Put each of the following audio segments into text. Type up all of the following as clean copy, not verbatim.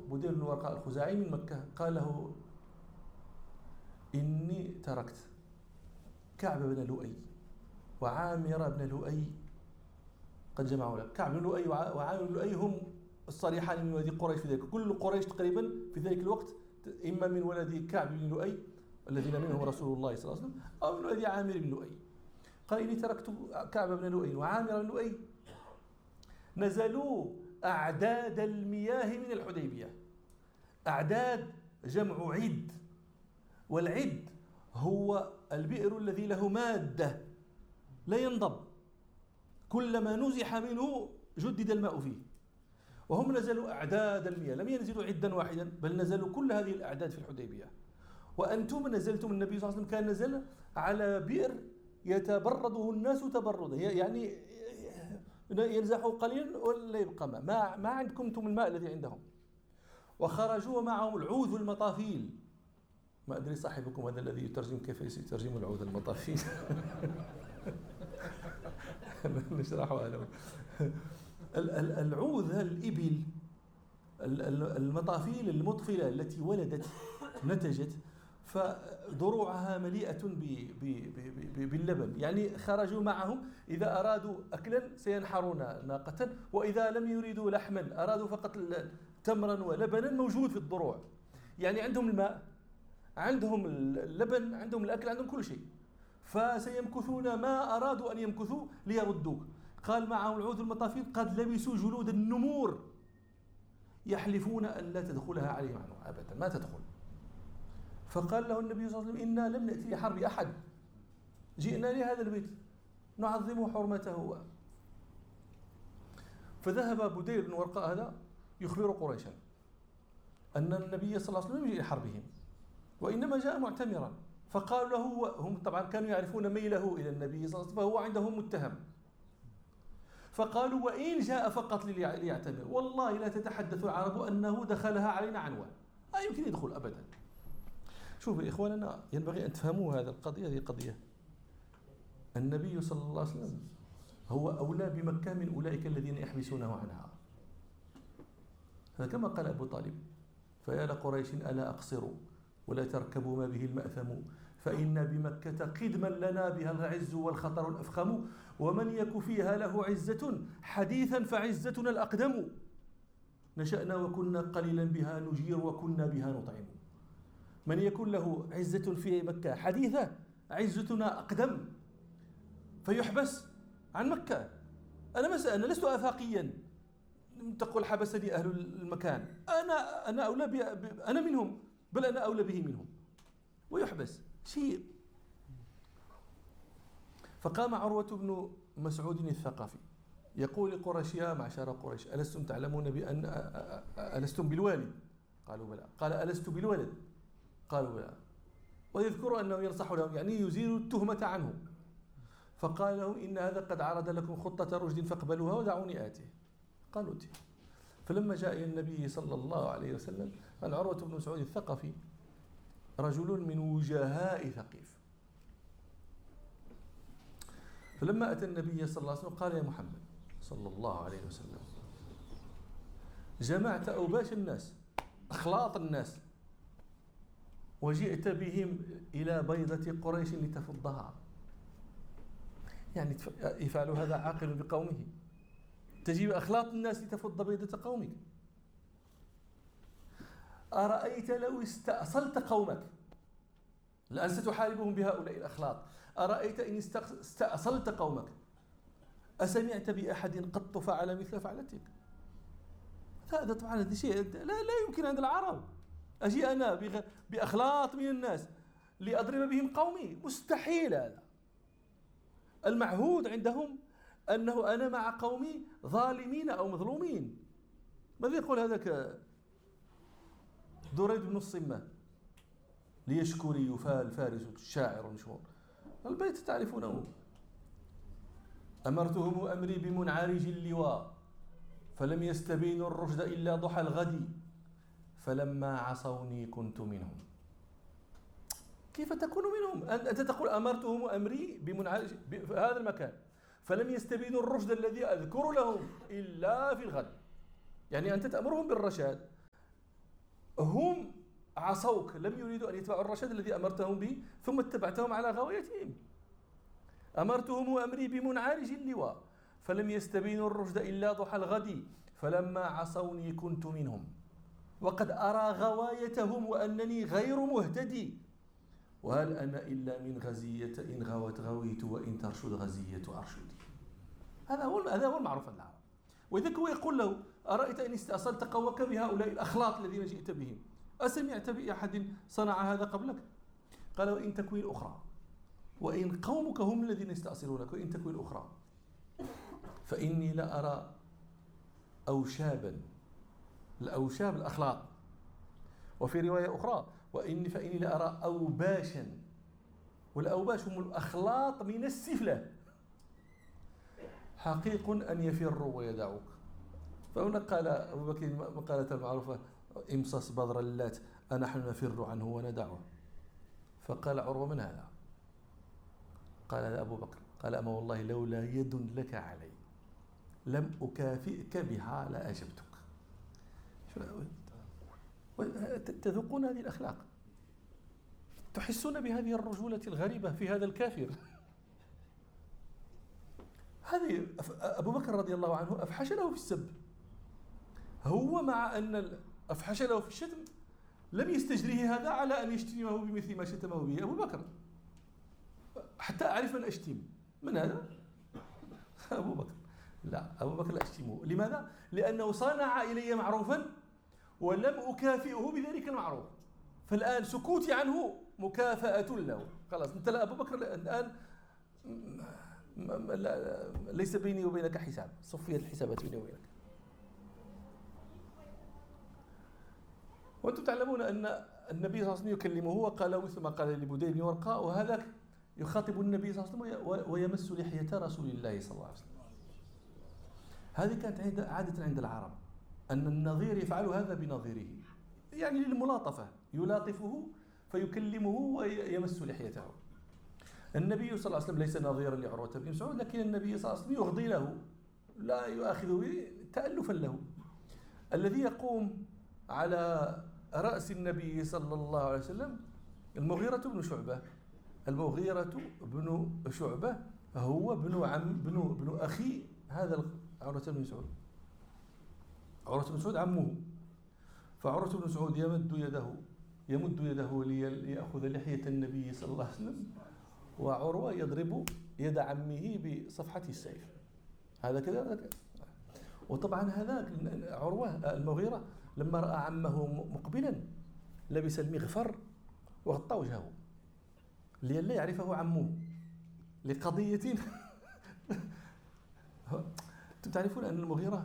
بديل بن ورقاء الخزاعي من مكة، قال له إني تركت كعب بن لؤي وعامر بن لؤي قد جمعوا لك. كعب بن لؤي وعامر بن لؤي هم الصالحان من ولد قريش في ذلك. كل قريش تقريبا في ذلك الوقت إما من ولد كعب بن لؤي الذين منهم رسول الله صلى الله عليه وسلم أو من ولد عامر بن لؤي. قال إني تركت كعب بن لؤي وعامر بن لؤي نزلوا أعداد المياه من الحديبية. أعداد جمع عد، والعد هو البئر الذي له مادة لا ينضب، كلما نزح منه جدد الماء فيه. وهم نزلوا أعداد المياه، لم ينزلوا عدا واحدا بل نزلوا كل هذه الأعداد في الحديبية. وأنتم نزلتم، النبي صلى الله عليه وسلم كان نزل على بئر يتبرده الناس تبردا، يعني ينزحوا قليلا ولا يبقى ماء، ما عندكم انتم الماء الذي عندهم. وخرجوا معهم العوذ المطافيل. ما أدري صاحبكم هذا الذي يترجم كيف يترجم العوذ المطافيل. نشرحها له. العوذ الإبل المطافيل المطفلة التي ولدت نتجت، فضروعها مليئة باللبن، يعني خرجوا معهم إذا أرادوا أكلا سينحرون ناقة، وإذا لم يريدوا لحما أرادوا فقط تمرا ولبنا موجود في الضروع. يعني عندهم الماء، عندهم اللبن، عندهم الأكل، عندهم كل شيء، فسيمكثون ما أرادوا أن يمكثوا ليردوك. قال معهم العوذ المطافيل قد لبسوا جلود النمور يحلفون أن لا تدخلها عليهم عنه أبدا، ما تدخل. فقال له النبي صلى الله عليه وسلم إنا لم نأتي لحرب أحد، جئنا لهذا البيت نعظم حرمته. فذهب بديل بن ورقاء هذا يخبر قريشا أن النبي صلى الله عليه وسلم يجي لحربهم، وإنما جاء معتمرا. فقالوا له، هم طبعا كانوا يعرفون ميله إلى النبي صلى الله عليه وسلم فهو عندهم متهم، فقالوا وإن جاء فقط ليعتمر والله لا تتحدث العرب أنه دخلها علينا عنوة، لا يمكن يدخل أبدا. شوفوا إخواننا، ينبغي أن تفهموا هذا القضية. هذه قضية النبي صلى الله عليه وسلم هو أولى بمكة من أولئك الذين يحبسونه عنها. هذا كما قال أبو طالب فيا لقريش ألا أقصروا ولا تركبوا ما به المأثم، فإن بمكة قدما لنا بها العز والخطر الأفخم، ومن يك فيها له عزة حديثا فعزتنا الأقدم، نشأنا وكنا قليلا بها نجير وكنا بها نطعم. من يكن له عزة في مكة حديثة عزتنا أقدم فيحبس عن مكة. أنا لست آفاقيا تقول حبسني أهل المكان، أنا أولى أنا منهم، بل أنا أولى به منهم، ويحبس شيء. فقام عروة بن مسعود الثقفي يقول لقريش يا معشر قريش ألستم تعلمون بأن ألستم بالوالد؟ قالوا بلى. قال ألست بالولد؟ قالوا بلى. ويذكر أنه ينصح لهم، يعني يزيل التهمة عنه. فقال لهم إن هذا قد عرض لكم خطة رشد فاقبلوها ودعوني آتيه. قالوا اتي. فلما جاء إلى النبي صلى الله عليه وسلم قال عروة بن مسعود الثقفي رجل من وجهاء ثقيف. فلما أتى النبي صلى الله عليه وسلم قال يا محمد صلى الله عليه وسلم جمعت أوباش الناس أخلاط الناس وجئت بهم إلى بيضة قريش لتفضها، يعني يفعل هذا عاقل بقومه، تجيب أخلاط الناس لتفض بيضة قومك. أرأيت لو استأصلت قومك، الآن ستحاربهم بهؤلاء الأخلاط، أرأيت إن استأصلت قومك أسمعت بأحد قط فعل مثل فعلتك؟ هذا طبعا هذا شيء لا يمكن عند العرب. أجي أنا بأخلاط من الناس لأضرب بهم قومي؟ مستحيل. هذا المعهود عندهم أنه أنا مع قومي ظالمين أو مظلومين. ماذا يقول هذاك دريد بن الصمة ليشكري يفال فارس الشاعر المشهور البيت تعرفونه: أمرتهم أمري بمنعرج اللواء فلم يستبينوا الرشد إلا ضحى الغد فلما عصوني كنت منهم. كيف تكون منهم؟ أنت تقول أمرتهم أمري بمنعرج في هذا المكان فلم يستبينوا الرشد الذي أذكر لهم إلا في الغد، يعني أنت تأمرهم بالرشاد هم عصوك، لم يريدوا أن يتبعوا الرشاد الذي أمرتهم به، ثم اتبعتهم على غوايتهم. أمرتهم وأمري بمنعرج اللواء، فلم يستبينوا الرشد إلا ضحى الغد، فلما عصوني كنت منهم، وقد أرى غوايتهم وأنني غير مهتدي، وهل أنا إلا من غزية إن غوت غويت وإن ترشد غزية أرشدي. هذا هو المعروف عند العرب. وإذا هو يقول له: أرأيت إن استأصلت قومك بهؤلاء الأخلاط الذين جئت بهم، أسمعت بأحد صنع هذا قبلك؟ قال: وإن تكوين أخرى، وإن قومك هم الذين يستأصلونك، وإن تكوين أخرى، فإني لا أرى أوشابا، الأوشاب الأخلاط، وفي رواية أخرى: فإني لا أرى أوباشا، والأوباش هم الأخلاط من السفلة، حقيق أن يفروا ويدعوك. فهنا قال أبو بكر مقالة المعروفة: امصص بدر اللات أنحن نفر عنه وندعه. فقال عروة: من هذا؟ قال: هذا أبو بكر. قال: أما والله لولا يد لك علي لم أكافئك بها لأجبتك. تذوقون هذه الأخلاق، تحسون بهذه الرجولة الغريبة في هذا الكافر. هذه أبو بكر رضي الله عنه أفحش له في السب، هو مع أن أفحش له في الشتم لم يستجريه هذا على أن يشتمه بمثل ما شتمه به أبو بكر، حتى أعرف من أشتم. من هذا؟ أبو بكر. لا، أبو بكر لا أشتمه. لماذا؟ لأنه صنع إلي معروفا ولم أكافئه بذلك المعروف، فالآن سكوتي عنه مكافأة له. خلاص، أنت لا، أبو بكر الآن ليس بيني وبينك حساب، صفيت الحسابات بيني وبينك. وأنتم تعلمون أن النبي صلى الله عليه وسلم يكلمه، وقال مثل ما قال لبديل بن ورقاء، وهذاك يخاطب النبي صلى الله عليه وسلم ويمس لحية رسول الله صلى الله عليه وسلم. هذه كانت عادة عند العرب، أن النظير يفعل هذا بنظيره، يعني للملاطفة، يلاطفه فيكلمه ويمس لحيته. النبي صلى الله عليه وسلم ليس نظيرا لعروة بن مسعود، لكن النبي صلى الله عليه وسلم يغضي له، لا يؤاخذ به تألفا له. الذي يقوم على رأس النبي صلى الله عليه وسلم المغيرة بن شعبة. المغيرة بن شعبة هو بن أخي هذا عروة بن مسعود. عروة بن مسعود عمه، فعروة بن مسعود يمد يده ليأخذ لحية النبي صلى الله عليه وسلم، وعروة يضرب يد عمه بصفحة السيف، هذا كذا. وطبعا هذاك عروة المغيرة لما رأى عمه مقبلا لبس المغفر وغطى وجهه لئلا يعرفه عمه لقضية. أنتم تعرفون أن المغيرة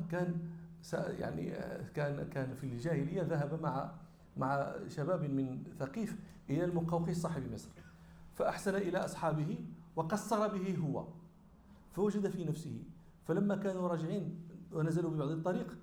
كان في الجاهلية ذهب مع شباب من ثقيف إلى المقوقس صاحب مصر، فأحسن إلى أصحابه وقصر به هو، فوجد في نفسه، فلما كانوا راجعين ونزلوا ببعض الطريق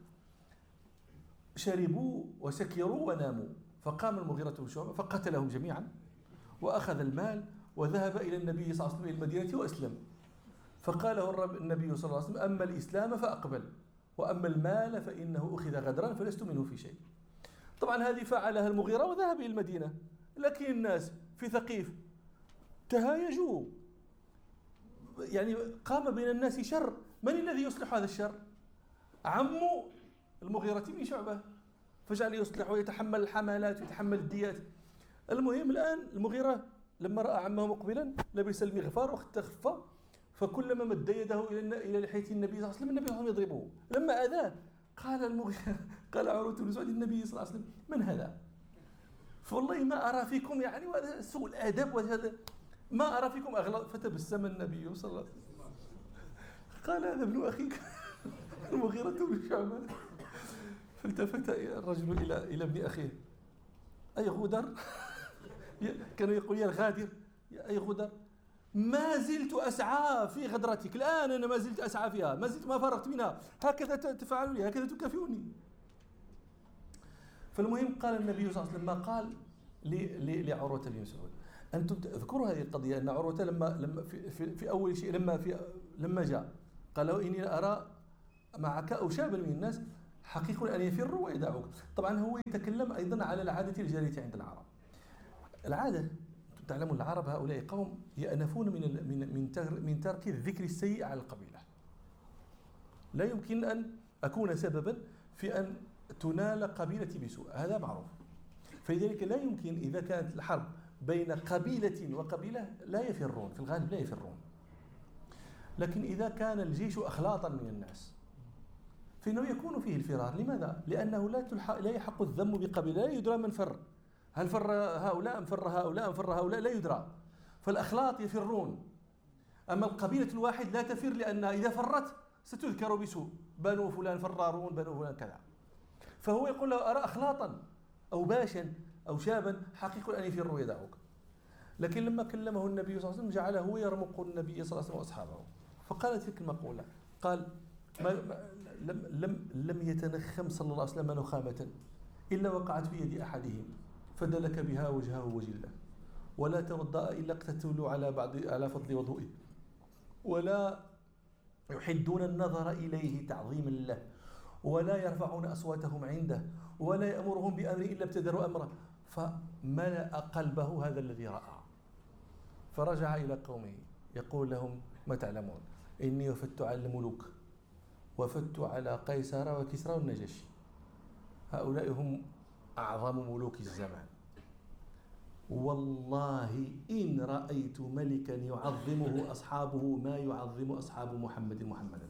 شربوا وسكروا وناموا، فقام المغيرة بن شعبة فقتلهم جميعا وأخذ المال وذهب إلى النبي صلى الله عليه وسلم إلى المدينة وأسلم. فقاله النبي صلى الله عليه وسلم: أما الإسلام فأقبل، وأما المال فإنه أخذ غدرا فلست منه في شيء. طبعا هذه فعلها المغيرة وذهب إلى المدينة، لكن الناس في ثقيف تهايجوا، يعني قام بين الناس شر. من الذي يصلح هذا الشر؟ عمه المغيرة بن شعبة، فجعل يصلح ويتحمل الحملات ويتحمل الديات. المهم الآن المغيرة لما رأى عمه مقبلا لبس المغفر واختفى، فكلما مد يده إلى لحية النبي صلى الله عليه وسلم النبي صلى الله عليه وسلم يضربه. لما أذاه قال المغيرة، قال عروة بن مسعود النبي صلى الله عليه وسلم: من هذا؟ فوالله ما أرى فيكم، يعني وهذا سوء الأدب وهذا ما أرى فيكم أغلظ. فتبسم النبي صلى الله عليه وسلم قال: هذا ابن أخيك المغيرة بن شعبة. فالتفت الرجل إلى ابن أخيه: أي غدر؟ كانوا يقول: يا الغادر، يا أي غدر، ما زلت أسعى في غدرتك، الآن أنا ما زلت أسعى فيها، ما زلت ما فرغت منها، هكذا تفعل لي، هكذا تكافئني. فالمهم قال النبي صلى الله عليه وسلم ما قال لعروة بن مسعود. أنتم تذكروا هذه القضية، أن عروة لما في أول شيء لما جاء قال له: إني أرى معك أوشابا من الناس، حقيق أن يفروا ويدعوك. طبعا هو يتكلم أيضا على العادة الجارية عند العرب. العادة، تعلمون العرب هؤلاء قوم يأنفون من ترك الذكر السيء على القبيلة. لا يمكن أن أكون سببا في أن تنال قبيلتي بسوء، هذا معروف. فلذلك لا يمكن إذا كانت الحرب بين قبيلة وقبيلة لا يفرون، في الغالب لا يفرون. لكن إذا كان الجيش أخلاطا من الناس فإنه يكون فيه الفرار. لماذا؟ لأنه لا يحق الذم بقبيلة، لا يدرى من فر، هل فر هؤلاء أم فر هؤلاء أم فر هؤلاء، لا يدرى. فالأخلاط يفرون، أما القبيلة الواحد لا تفر، لأنها إذا فرت ستذكر بسوء، بنو فلان فرارون، بنو فلان كذا. فهو يقول له أرى أخلاطا أو باشا أو شابا حقيق أن يفر ويدعوك. لكن لما كلمه النبي صلى الله عليه وسلم جعله يرمق النبي صلى الله عليه وسلم وأصحابه، فقالت تلك المقولة، قال لم يتنخم صلى الله عليه وسلم نخامة إلا وقعت في يد أحدهم فدلك بها وجهه وجله، ولا توضأ إلا اقتتلوا على فضل وضوئه، ولا يحدون النظر إليه تعظيما له، ولا يرفعون أصواتهم عنده، ولا يأمرهم بأمر إلا ابتدروا أمره. فملأ قلبه هذا الذي رأى، فرجع إلى قومه يقول لهم ما تعلمون، إني وفدت على الملوك، وفدت على قيصر وكسرى والنجاشي، هؤلاء هم أعظم ملوك الزمان، والله إن رأيت ملكا يعظمه أصحابه ما يعظم أصحاب محمدا.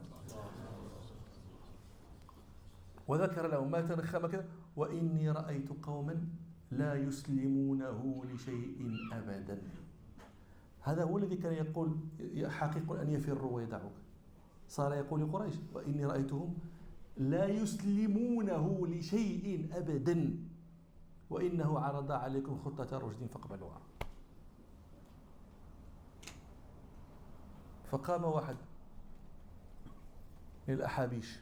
وذكر لهم ما تنخم كذا، وإني رأيت قوما لا يسلمونه لشيء أبدا. هذا هو الذي كان يقول حقيق أن يفروا ويدعوك. صار يقول لقريش وإني رأيتهم لا يسلمونه لشيء أبدا، وإنه عرض عليكم خطة رشد فاقبلوها. فقام واحد من الأحابيش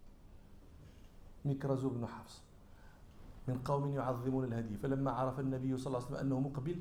مكرز بن حفص من قوم يعظمون الهدي، فلما عرف النبي صلى الله عليه وسلم أنه مقبل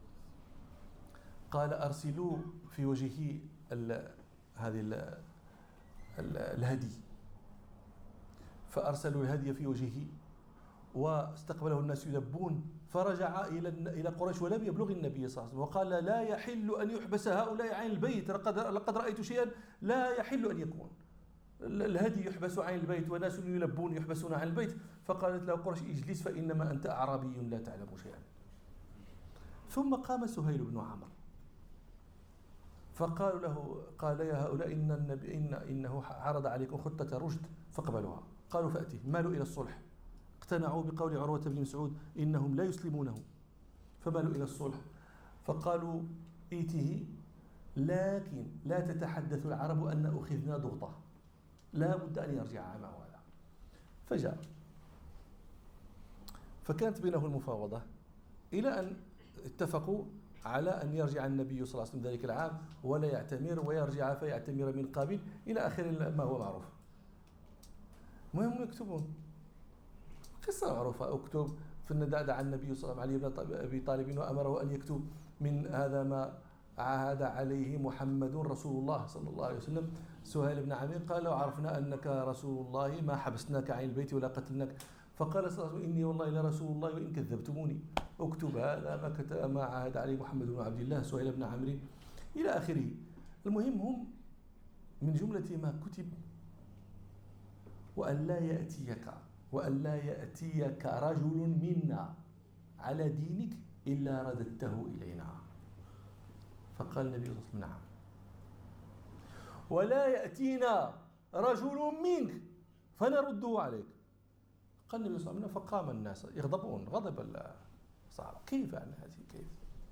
قال أرسلوا في وجهه هذه الهدي، فأرسلوا الهدي في وجهه واستقبله الناس يلبون، فرجع إلى قريش ولم يبلغ النبي صلى الله عليه وسلم، وقال لا يحل أن يحبس هؤلاء عن البيت، لقد رأيت شيئا لا يحل أن يكون، الهدي يحبس عن البيت وناس يلبون يحبسون عن البيت. فقالت له قريش اجلس فإنما أنت أعرابي لا تعلم شيئا. ثم قام سهيل بن عمرو فقالوا له، قال يا هؤلاء إنه عرض عليكم خطة رشد فاقبلوها. قالوا فأتي، مالوا إلى الصلح، اقتنعوا بقول عروة بن مسعود إنهم لا يسلمونه، فمالوا إلى الصلح. فقالوا ائته، لكن لا تتحدث العرب أن أخذنا ضغطه، لا بد أن يرجع معه هذا. فجاء، فكانت بينه المفاوضة إلى أن اتفقوا على أن يرجع النبي صلى الله عليه وسلم ذلك العام ولا يعتمر، ويرجع فيعتمر من قابل إلى آخر ما هو معروف. المهم يكتبون قصة معروفة، اكتب في النداء دعا النبي صلى الله عليه وسلم علي بن أبي طالب وأمره أن يكتب من هذا ما عاهد عليه محمد رسول الله صلى الله عليه وسلم. سهيل بن عمرو قال عرفنا أنك رسول الله ما حبسناك عن البيت ولا قتلناك. فقال صلى الله عليه وسلم إني والله لرسول الله وإن كذبتموني، اكتب هذا ما عاهد عليه محمد بن عبد الله سهيل بن عمرو إلى آخره. المهم هم من جملة ما كتب وأن لا يأتيك رجل منا على دينك إلا رددته إلينا. فقال النبي صلى الله عليه وسلم نعم. ولا يأتينا رجل منك فنرده عليك. قال النبي صلى الله عليه وسلم فقام الناس يغضبون غضب الصحابة، كيف عن هذه كيف؟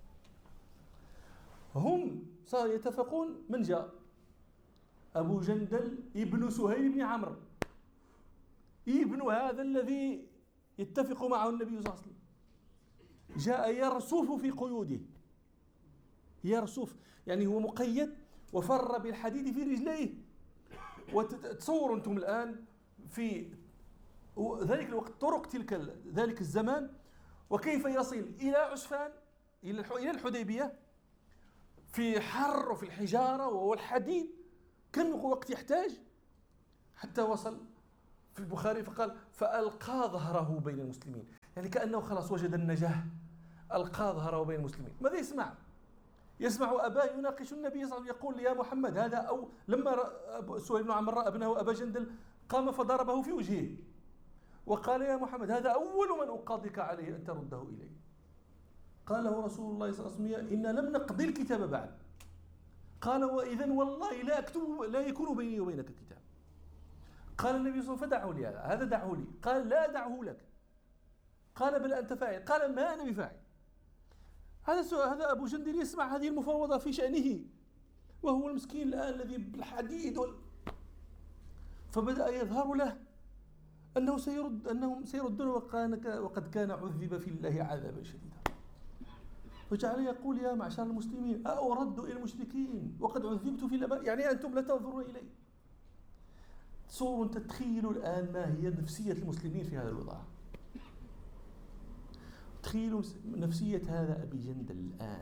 هم صار يتفقون. من جاء؟ أبو جندل ابن سهيل بن عمرو، ابن هذا الذي يتفق معه النبي صلى الله عليه وسلم، جاء يرصف في قيوده، يرصف يعني هو مقيد وفر بالحديد في رجليه. وتصوروا أنتم الآن في ذلك الوقت طرق ذلك الزمان، وكيف يصل إلى عسفان إلى الحديبية في حر وفي الحجارة والحديد، كم وقت يحتاج حتى وصل في البخاري فقال فألقى ظهره بين المسلمين، يعني كأنه خلاص وجد النجاة، ألقى ظهره بين المسلمين. ماذا يسمع؟ يسمع أباه يناقش النبي صلى الله عليه وسلم يقول يا محمد هذا، أو لما سهيل بن عمرو رأى ابنه أبا جندل قام فضربه في وجهه وقال يا محمد هذا أول من أقاضيك عليه أن ترده إلي. قال له رسول الله صلى الله عليه وسلم إن لم نقضي الكتاب بعد. قال وإذن والله لا أكتب، لا يكون بيني وبينك كتاب. قال النبي صلى الله عليه وسلم فدعه لي، هذا دعه لي. قال لا أدعه لك. قال بل أنت فاعل. قال ما أنا بفاعل. هذا أبو جندل يسمع هذه المفاوضة في شأنه وهو المسكين الآن الذي بالحديد فبدأ يظهر له أنهم سيردونه، وقد كان عذب في الله عذابا شديدا. فجعل يقول يا معشر المسلمين أرد إلى المشركين وقد عذبت في الأباء، يعني أنتم لا تنظرون إلي. صور تتخيل الآن ما هي نفسية المسلمين في هذا الوضع. تخيلوا نفسية هذا أبي جندل الآن.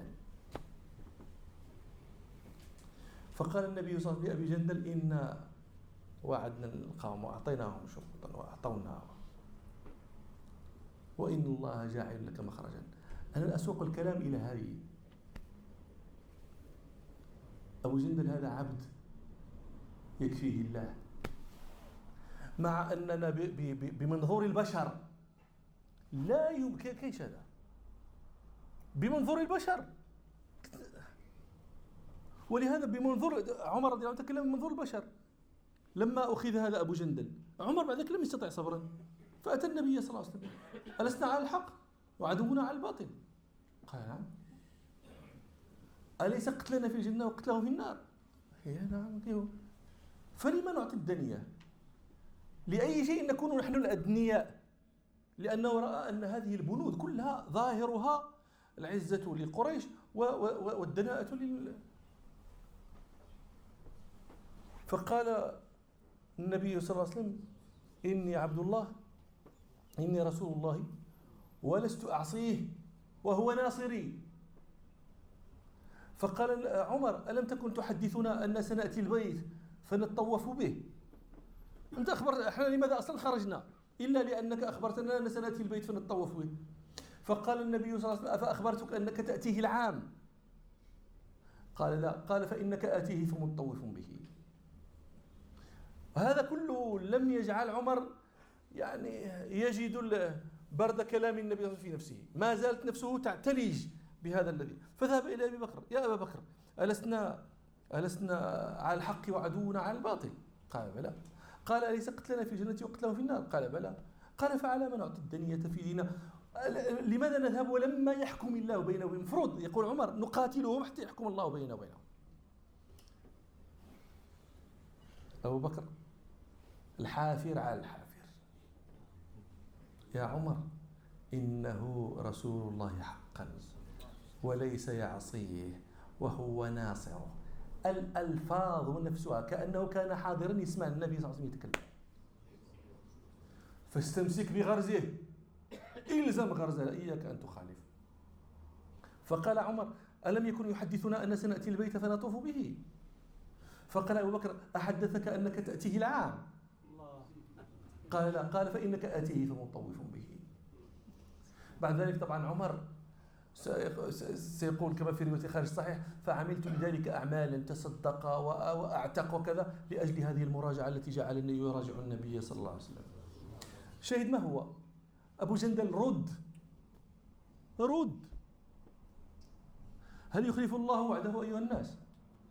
فقال النبي صلى الله عليه وسلم لأبي جندل إن وعدنا القوم وأعطيناهم شروطا وأعطونا وإن الله جاعل لك مخرجا. أنا أسوق الكلام إلى هذه. أبو جندل هذا عبد يكفيه الله، مع أننا بمنظور البشر لا يمكن. كيش هذا بمنظور البشر؟ ولهذا بمنظور عمر رضي الله عنه تكلم بمنظور البشر. لما أخذ هذا أبو جندل عمر بعد ذلك لم يستطع صبرا، فأتى النبي صلى الله عليه وسلم ألسنا على الحق وعدونا على الباطل؟ قال نعم. أليس قتلنا في الجنة وقتله في النار؟ هي نعم. فلما نعطي الدنيا؟ لأي شيء نكون نحن الأدنياء؟ لأنه رأى أن هذه البنود كلها ظاهرها العزة لقريش والدناءة فقال النبي صلى الله عليه وسلم إني عبد الله، إني رسول الله ولست أعصيه وهو ناصري. فقال عمر ألم تكن تحدثنا أن سنأتي البيت فنتطوف به؟ أنت أخبرت إحنا لماذا أصلا خرجنا إلا لأنك أخبرتنا أن سنأتي البيت فنتطوف به. فقال النبي صلى الله عليه وسلم أفأخبرتك أنك تأتيه العام؟ قال لا. قال فإنك آتيه فمتطوف به. وهذا كله لم يجعل عمر يعني يجد برد كلام النبي في نفسه، ما زالت نفسه تعتلج بهذا الذي. فذهب إلى أبي بكر يا أبا بكر ألسنا على الحق وعدونا على الباطل؟ قال بلى. قال أليس قتلنا في الجنة وقتله في النار؟ قال بلى. قال فعلى ما نعطي الدنية في ديننا؟ لماذا نذهب ولما يحكم الله بيننا وبينهم؟ المفروض يقول عمر نقاتلهم حتى يحكم الله بيننا وبينهم. أبو بكر الحافر على الحافر. يا عمر إنه رسول الله حقا وليس يعصيه وهو ناصره. الألفاظ نفسها كأنه كان حاضرا يسمع النبي صلى الله عليه وسلم يتكلم. فاستمسك بغرزه، إلزم غرزه، إياك أن تخالف. فقال عمر ألم يكن يحدثنا أن سنأتي البيت فنطوف به؟ فقال أبو بكر أحدثك أنك تأتيه العام؟ قال لا. قال فإنك آتيه فمطوف به. بعد ذلك طبعا عمر سيقول كما في رواية خارج الصحيح فعملت بذلك أعمالا تصدق وأعتق وكذا لأجل هذه المراجعة التي جعلني يراجع النبي صلى الله عليه وسلم. شاهد ما هو؟ أبو جندل رد. هل يخلف الله وعده أيها الناس؟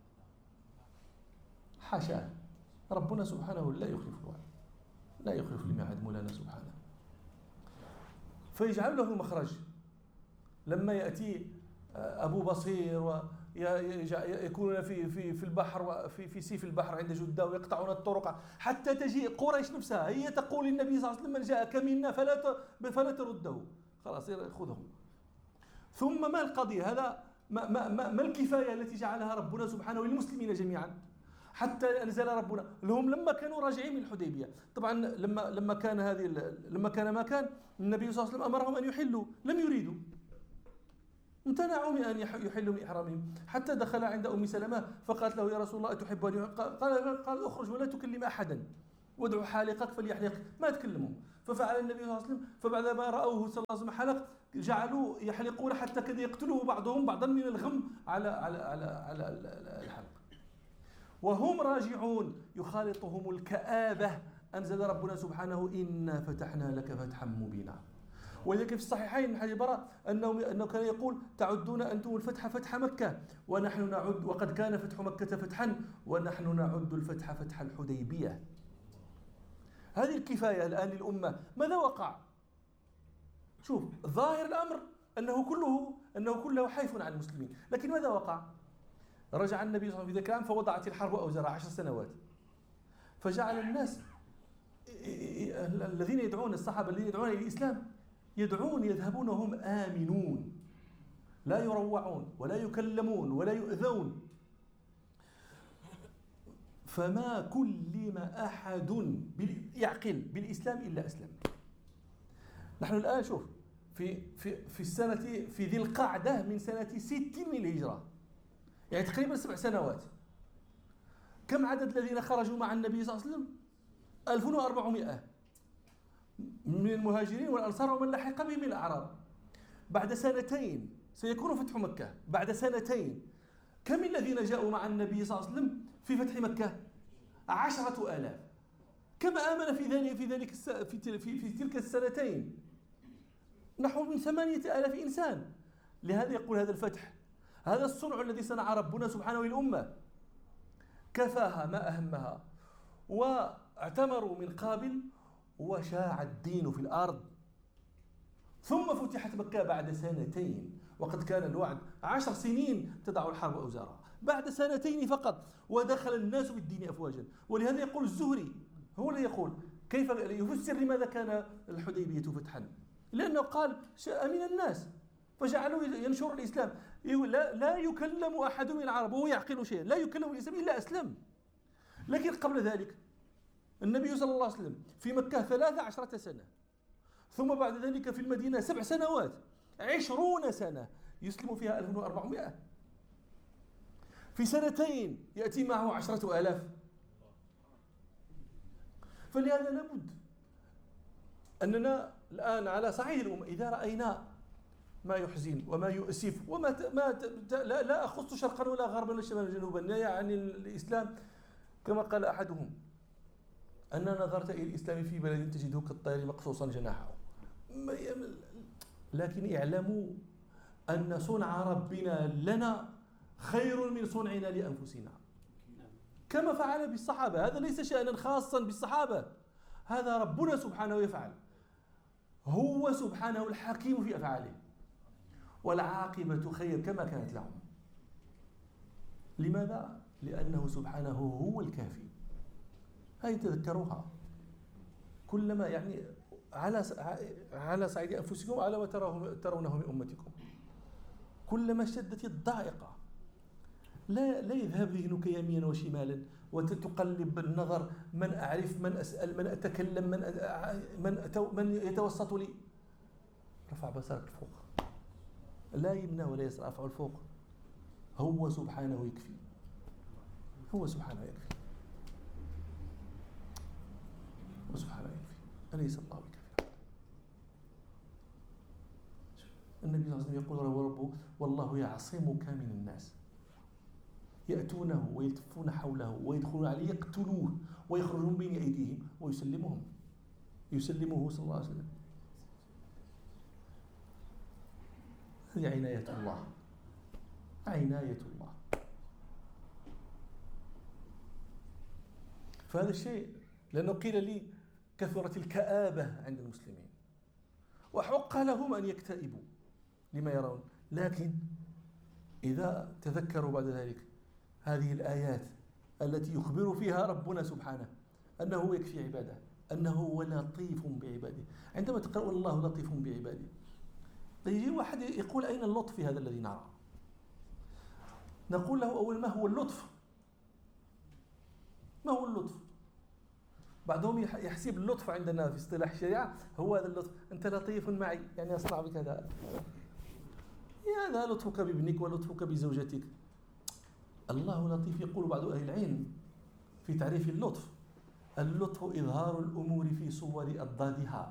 حاشا، ربنا سبحانه لا يخلف الوعد، لا يخلف الميعاد مولانا سبحانه. فيجعل له مخرج. لما يأتي أبو بصير ويكونون في البحر في سيف البحر عند جدة ويقطعون الطرق حتى تجيء قريش نفسها هي تقول للنبي صلى الله عليه وسلم من جاءك منا فلا ترده، خلاص خذه. ثم ما القضية؟ هذا ما الكفاية التي جعلها ربنا سبحانه للمسلمين جميعا حتى أنزل ربنا لهم لما كانوا راجعين من الحديبية. طبعا لما كان ما كان النبي صلى الله عليه وسلم أمرهم أن يحلوا، لم يريدوا، امتنعوا من أن يحلوا من إحرامهم حتى دخل عند أم سلمة فقالت له يا رسول الله أتحب أن قال اخرج ولا تكلم أحدا. وادعو حالقك فليحلق، ما تكلموا. ففعل النبي صلى الله عليه وسلم، فبعدما رأوه صلى الله عليه وسلم حلق جعلوا يحلقون حتى كاد يقتلوا بعضهم بعضا من الغم على الحلق. وهم راجعون يخالطهم الكآبة، أنزل ربنا سبحانه إنا فتحنا لك فتحا مبينا. ولذلك في الصحيحين من حديث براء أنه كان يقول تعدون أنتم الفتح فتح مكة ونحن نعد، وقد كان فتح مكة فتحا ونحن نعد الفتح فتح الحديبية. هذه الكفاية الآن للأمة. ماذا وقع؟ شوف، ظاهر الأمر أنه كله حيف عن المسلمين، لكن ماذا وقع؟ رجع النبي صلى الله عليه وسلم في ذلك العام فوضعت الحرب أوزارها 10 سنوات، فجعل الناس الذين يدعون الصحابة الذين يدعون إلى الإسلام يذهبون وهم آمنون، لا يروعون ولا يكلمون ولا يؤذون. فما كلم أحد يعقل بالإسلام إلا أسلم. نحن الآن شوف في السنة في ذي القعدة من سنة 60 من الهجرة، يعني تقريبا 7 سنوات. كم عدد الذين خرجوا مع النبي صلى الله عليه وسلم؟ 2400 من المهاجرين والأنصار ومن لحق بهم من الأعراب. بعد سنتين سيكون فتح مكة. بعد سنتين كم الذين جاءوا مع النبي صلى الله عليه وسلم في فتح مكة؟ 10,000. كم آمن في تلك السنتين؟ نحو من 8,000 إنسان. لهذا يقول هذا الفتح، هذا الصنع الذي صنع ربنا سبحانه للأمة، كفاها ما أهمها، واعتمروا من قابل وشاع الدين في الأرض. ثم فتحت مكة بعد سنتين، وقد كان الوعد 10 سنين تضع الحرب أوزارها، بعد سنتين فقط ودخل الناس بالدين أفواجا. ولهذا يقول الزهري، هو الذي يقول كيف يفسر لماذا كان الحديبية فتحا، لأنه قال أمن الناس فجعلوا ينشر الإسلام. لا يكلم أحد من العرب وهو يعقل شيئا، لا يكلم الإسلام إلا أسلم. لكن قبل ذلك النبي صلى الله عليه وسلم في مكة 13 سنة، ثم بعد ذلك في المدينة 7 سنوات، 20 سنة يسلم فيها 1400. في سنتين يأتي معه 10,000. فلهذا لابد أننا الآن على صعيد الأمة إذا رأينا ما يحزن وما يؤسف لا أخص شرقا ولا غربا ولا شمالا ولا جنوبا، يعني الإسلام كما قال أحدهم أن نظرت إلى الإسلام في بلد تجده كالطير مقصوصا جناحه. لكن اعلموا أن صنع ربنا لنا خير من صنعنا لأنفسنا، كما فعل بالصحابة. هذا ليس شأنا خاصا بالصحابة، هذا ربنا سبحانه يفعل، هو سبحانه الحكيم في أفعاله، والعاقبة خير كما كانت لهم. لماذا؟ لأنه سبحانه هو الكافي. هذه تذكروها كلما، يعني على صعيد أنفسكم على ما ترونه من أمتكم. كلما اشتدت الضائقة لا يذهب ذهنك يمينا وشمالا وتقلب النظر، من أعرف، من أسأل، من أتكلم، من يتوسط لي. رفع بصرك الفوق، لا يمنى ولا يسرى، رفع الفوق. هو سبحانه يكفي، هو سبحانه يكفي، هو سبحانه يكفي، أليس الله بكفي؟ النبي صلى الله عليه وسلم يقول ربه والله يعصمك من الناس، يأتونه ويلتفون حوله ويدخلون عليه يقتلوه ويخرجون بين أيديهم يسلمه صلى الله عليه وسلم. هذه عناية الله، عناية الله. فهذا الشيء، لأنه قيل لي كثرت الكآبة عند المسلمين وحق لهم أن يكتئبوا لما يرون، لكن إذا تذكروا بعد ذلك هذه الآيات التي يخبر فيها ربنا سبحانه أنه يكفي عباده، أنه هو لطيف بعباده. عندما تقرأ الله لطيف بعباده، يجي واحد يقول أين اللطف في هذا الذي نرى؟ نقول له أول ما هو اللطف؟ ما هو اللطف؟ بعضهم يحسب اللطف عندنا في اصطلاح الشريعة هو هذا اللطف، أنت لطيف معي يعني أصنع بك هذا، هذا لطفك بابنك ولطفك بزوجتك. الله لطيف. يقول بعض أهل العلم في تعريف اللطف اللطف إظهار الأمور في صور أضدادها.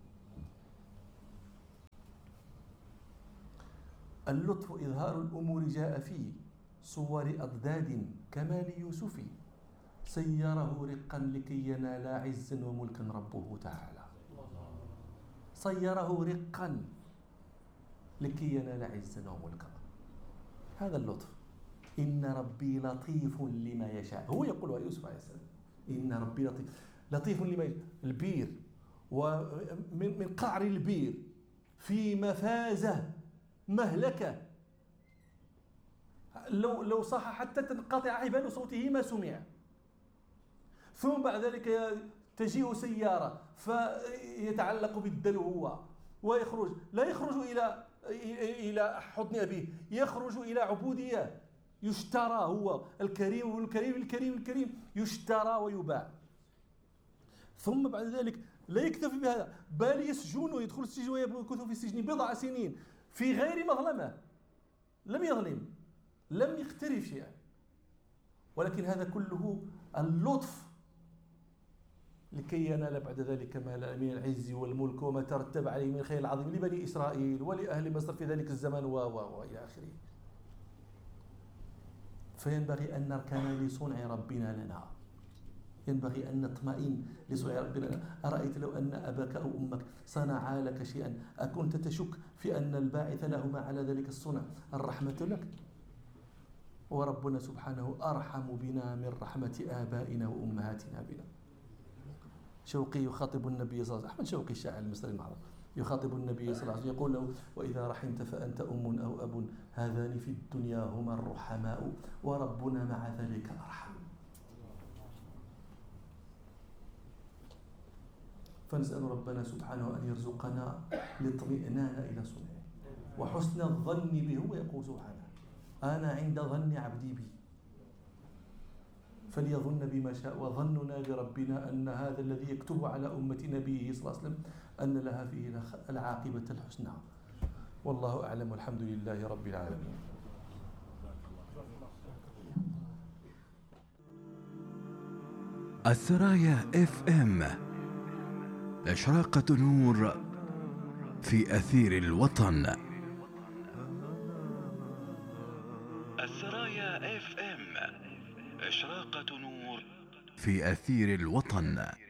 اللطف إظهار الأمور جاء في صور أضداد كمال يوسف، سيره رقا لكي ينال عزا وملكا ربه تعالى. صيره رقا لكي ينال عزا وملكا، هذا اللطف. إن ربي لطيف لما يشاء، هو يقولها يوسف عليه السلام، إن ربي لطيف لما يشاء. البير ومن قعر البير في مفازة مهلكة، لو صح حتى تنقطع عبال صوته ما سمع. ثم بعد ذلك تجيء سيارة فيتعلق بالدلو هو ويخرج، لا يخرج إلى حضن أبيه، يخرج إلى عبودية، يشترى هو الكريم والكريم الكريم الكريم، يشترى ويباع. ثم بعد ذلك لا يكتفي بهذا، بل يسجن، يدخل السجن ويمكث في السجن 10 سنين في غير مظلمة، لم يظلم، لم يقترف شيئا، ولكن هذا كله اللطف لكي ينال بعد ذلك ما من العز والملك وما ترتب عليه من الخير العظيم لبني إسرائيل ولأهل مصر في ذلك الزمان وإلى آخره. فينبغي أن نركن لصنع ربنا لنا، ينبغي أن نطمئن لصنع ربنا لنا. أرأيت لو أن أباك أو أمك صنعا لك شيئا، أكنت تشك في أن الباعث لهما على ذلك الصنع الرحمة لك؟ وربنا سبحانه أرحم بنا من رحمة آبائنا وأمهاتنا بنا. شوقي يخاطب النبي صلى الله عليه وسلم، أحمد شوقي الشاعر المصري المعروف، يخاطب النبي صلى الله عليه وسلم يقول له: وإذا رحمت فأنت أم أو أب، هذان في الدنيا هما الرحماء، وربنا مع ذلك أرحم. فنسأل ربنا سبحانه أن يرزقنا الاطمئنان إلى صنعه وحسن الظن به. ويقول سبحانه: أنا عند ظن عبدي بي فليظن بما شاء، وظننا بربنا أن هذا الذي يكتب على أمة نبيه صلى الله عليه وسلم أن لها فيه العاقبة الحسنى. والله أعلم، والحمد لله رب العالمين. الثرايا FM، إشراقة نور في أثير الوطن. الثرايا FM، إشراقة نور في أثير الوطن.